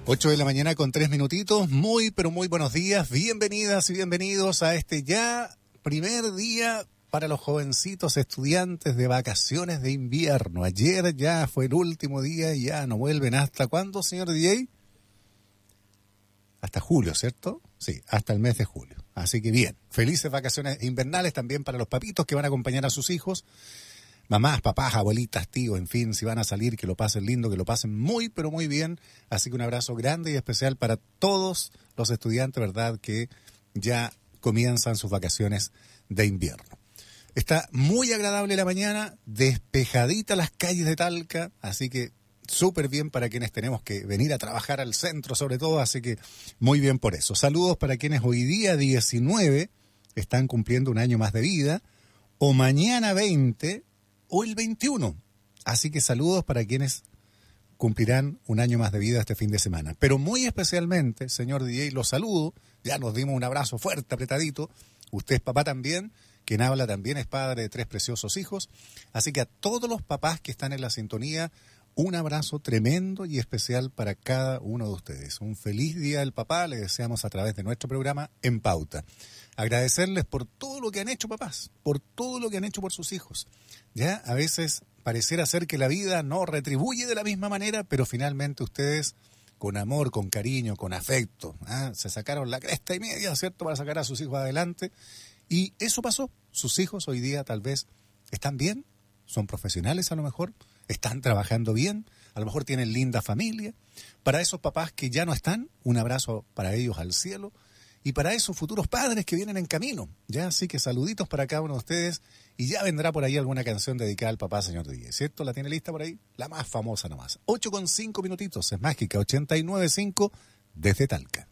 8 de la mañana con 3 minutitos. Muy, pero muy buenos días. Bienvenidas y bienvenidos a este ya primer día para los jovencitos estudiantes de vacaciones de invierno. Ayer ya fue el último día y ya no vuelven. ¿Hasta cuándo, señor DJ? Hasta julio, ¿cierto? Sí, hasta el mes de julio. Así que bien, felices vacaciones invernales también para los papitos que van a acompañar a sus hijos. Mamás, papás, abuelitas, tíos, en fin, si van a salir, que lo pasen lindo, que lo pasen muy, pero muy bien. Así que un abrazo grande y especial para todos los estudiantes, ¿verdad?, que ya comienzan sus vacaciones de invierno. Está muy agradable la mañana, despejadita las calles de Talca, así que súper bien para quienes tenemos que venir a trabajar al centro sobre todo, así que muy bien por eso. Saludos para quienes hoy día 19 están cumpliendo un año más de vida, o mañana 20 o el 21. Así que saludos para quienes cumplirán un año más de vida este fin de semana. Pero muy especialmente, señor DJ, los saludo, ya nos dimos un abrazo fuerte, apretadito. Usted es papá también, quien habla también es padre de 3 preciosos hijos. Así que a todos los papás que están en la sintonía, un abrazo tremendo y especial para cada uno de ustedes. Un feliz Día del Papá, les deseamos a través de nuestro programa En Pauta. Agradecerles por todo lo que han hecho, papás, por todo lo que han hecho por sus hijos. Ya a veces pareciera ser que la vida no retribuye de la misma manera, pero finalmente ustedes, con amor, con cariño, con afecto, se sacaron la cresta y media, ¿cierto?, para sacar a sus hijos adelante. Y eso pasó. Sus hijos hoy día tal vez están bien, son profesionales a lo mejor, están trabajando bien, a lo mejor tienen linda familia. Para esos papás que ya no están, un abrazo para ellos al cielo. Y para esos futuros padres que vienen en camino, ya, así que saluditos para cada uno de ustedes, y ya vendrá por ahí alguna canción dedicada al papá, señor DJ, ¿cierto? ¿La tiene lista por ahí? La más famosa nomás. 8 con 5 minutitos, es mágica, 89.5 desde Talca.